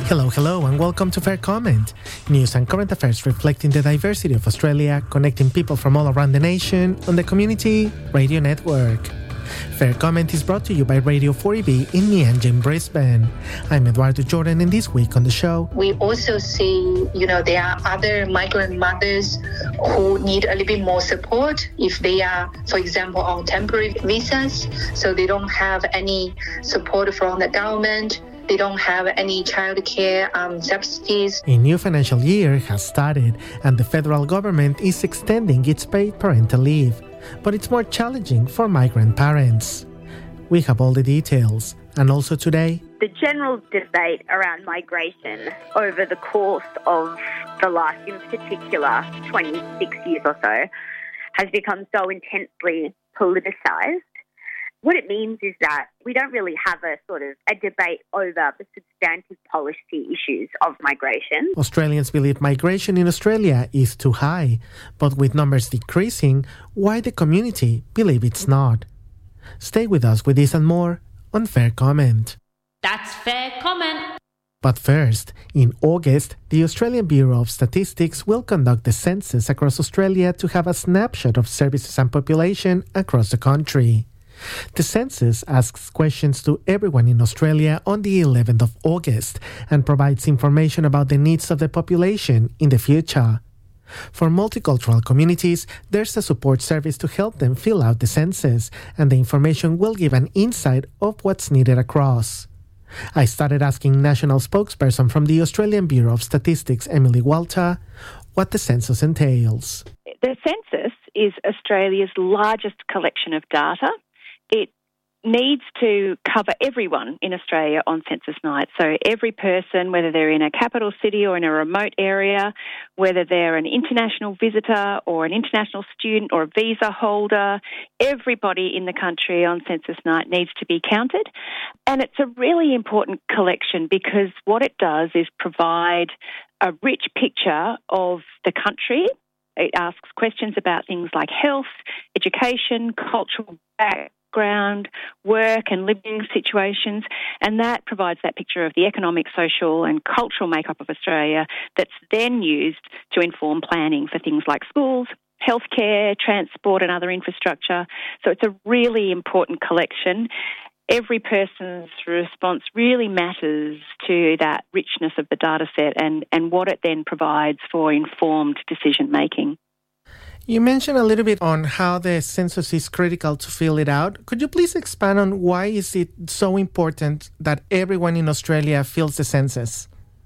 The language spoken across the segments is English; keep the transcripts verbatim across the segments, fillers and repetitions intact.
Hello, hello, and welcome to Fair Comment, news and current affairs reflecting the diversity of Australia, connecting people from all around the nation on the Community Radio Network. Fair Comment is brought to you by Radio four E B in Meanjin, Brisbane. I'm Eduardo Jordan, and this week on the show, we also see, you know, there are other migrant mothers who need a little bit more support if they are, for example, on temporary visas, so they don't have any support from the government. They don't have any childcare um, subsidies. A new financial year has started, and the federal government is extending its paid parental leave. But it's more challenging for migrant parents. We have all the details. And also today, the general debate around migration over the course of the last, in particular, twenty-six years or so, has become so intensely politicised. What it means is that we don't really have a sort of a debate over the substantive policy issues of migration. Australians believe migration in Australia is too high, but with numbers decreasing, why the community believe it's not. Stay with us with this and more on Fair Comment. That's Fair Comment. But first, in August, the Australian Bureau of Statistics will conduct the census across Australia to have a snapshot of services and population across the country. The census asks questions to everyone in Australia on the eleventh of August and provides information about the needs of the population in the future. For multicultural communities, there's a support service to help them fill out the census, and the information will give an insight of what's needed across. I started asking national spokesperson from the Australian Bureau of Statistics, Emily Walter, what the census entails. The census is Australia's largest collection of data. It needs to cover everyone in Australia on census night. So every person, whether they're in a capital city or in a remote area, whether they're an international visitor or an international student or a visa holder, everybody in the country on census night needs to be counted. And it's a really important collection because what it does is provide a rich picture of the country. It asks questions about things like health, education, cultural background, background, work and living situations, and that provides that picture of the economic, social and cultural makeup of Australia that's then used to inform planning for things like schools, healthcare, transport and other infrastructure. So it's a really important collection. Every person's response really matters to that richness of the data set and, and what it then provides for informed decision making. You mentioned a little bit on how the census is critical to fill it out. Could you please expand on why is it so important that everyone in Australia fills the census?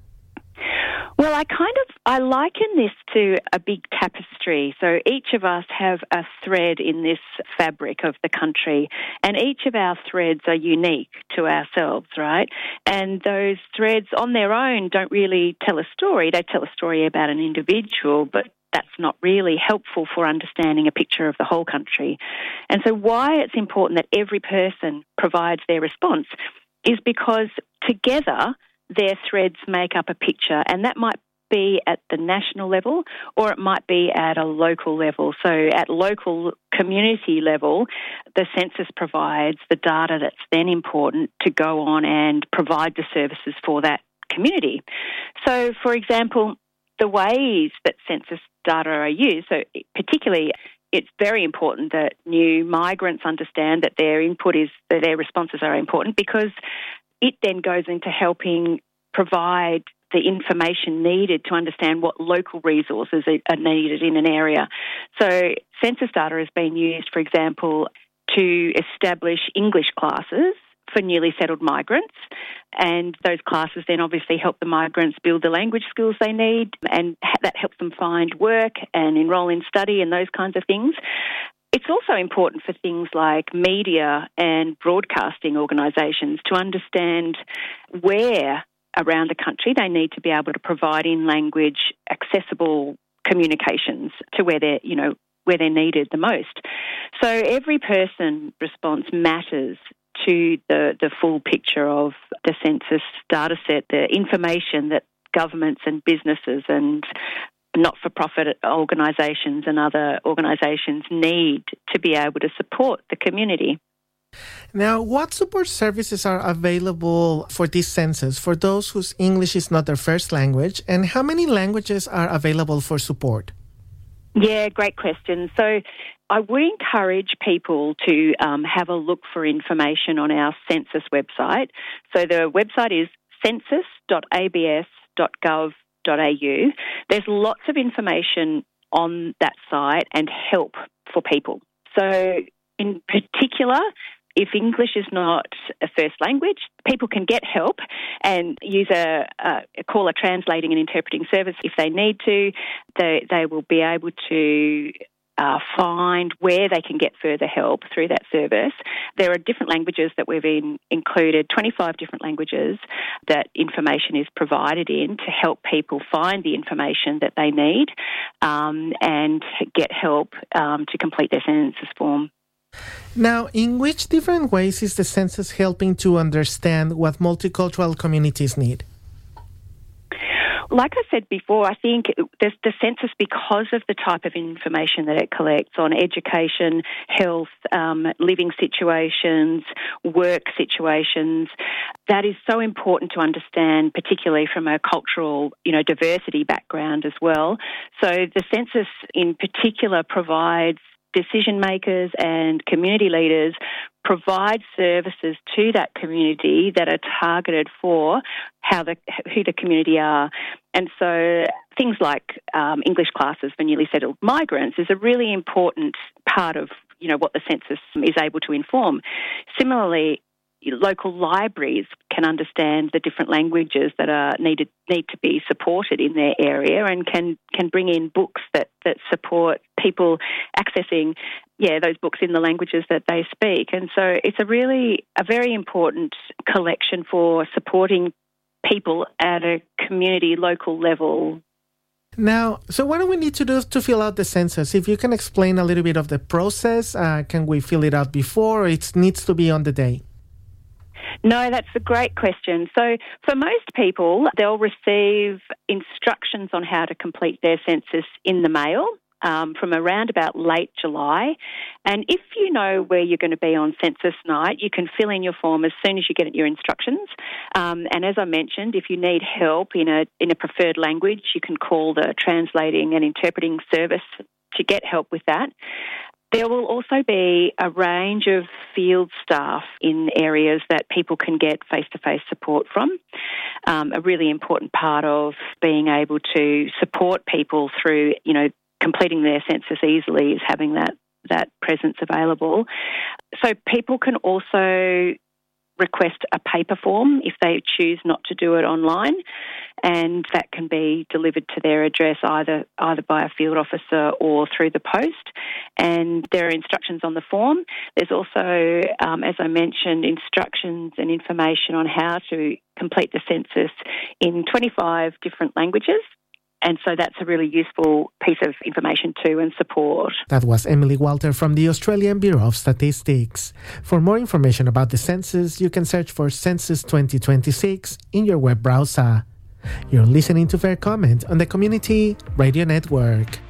Well, I kind of, I liken this to a big tapestry. So each of us have a thread in this fabric of the country, and each of our threads are unique to ourselves, right? And those threads on their own don't really tell a story. They tell a story about an individual, but that's not really helpful for understanding a picture of the whole country. And so why it's important that every person provides their response is because together their threads make up a picture, and that might be at the national level or it might be at a local level. So at local community level, the census provides the data that's then important to go on and provide the services for that community. So, for example, the ways that census data are used, so particularly it's very important that new migrants understand that their input is, that their responses are important because it then goes into helping provide the information needed to understand what local resources are needed in an area. So census data has been used, for example, to establish English classes for newly settled migrants, and those classes then obviously help the migrants build the language skills they need, and that helps them find work and enrol in study and those kinds of things. It's also important for things like media and broadcasting organisations to understand where around the country they need to be able to provide in language accessible communications to where they're, you know, where they're needed the most. So every person response matters to the, the full picture of the census data set, the information that governments and businesses and not-for-profit organisations and other organisations need to be able to support the community. Now, what support services are available for this census for those whose English is not their first language, and how many languages are available for support? Yeah, great question. So I would encourage people to um, have a look for information on our census website. So the website is census dot a b s dot gov dot a u. There's lots of information on that site and help for people. So in particular, if English is not a first language, people can get help and use a, a call a translating and interpreting service if they need to. They they will be able to uh, find where they can get further help through that service. There are different languages that we've in, included, twenty-five different languages that information is provided in to help people find the information that they need um, and get help um, to complete their census form. Now, in which different ways is the census helping to understand what multicultural communities need? Like I said before, I think the, the census, because of the type of information that it collects on education, health, um, living situations, work situations, that is so important to understand, particularly from a cultural, you know, diversity background as well. So the census in particular provides decision makers and community leaders provide services to that community that are targeted for how the who the community are. And so things like um, English classes for newly settled migrants is a really important part of, you know, what the census is able to inform. Similarly, local libraries can understand the different languages that are needed need to be supported in their area and can, can bring in books that, that support people accessing yeah those books in the languages that they speak. And so it's a really a very important collection for supporting people at a community local level. Now, so what do we need to do to fill out the census? If you can explain a little bit of the process, uh, can we fill it out before or it needs to be on the day? No, that's a great question. So for most people, they'll receive instructions on how to complete their census in the mail um, from around about late July. And if you know where you're going to be on census night, you can fill in your form as soon as you get your instructions. Um, and as I mentioned, if you need help in a in a preferred language, you can call the translating and interpreting service to get help with that. There will also be a range of field staff in areas that people can get face-to-face support from. Um, a really important part of being able to support people through, you know, completing their census easily is having that, that presence available. So people can also request a paper form if they choose not to do it online, and that can be delivered to their address either either by a field officer or through the post. And there are instructions on the form. There's also, um, as I mentioned, instructions and information on how to complete the census in twenty-five different languages. And so that's a really useful piece of information too and support. That was Emily Walter from the Australian Bureau of Statistics. For more information about the census, you can search for Census twenty twenty-six in your web browser. You're listening to Fair Comment on the Community Radio Network.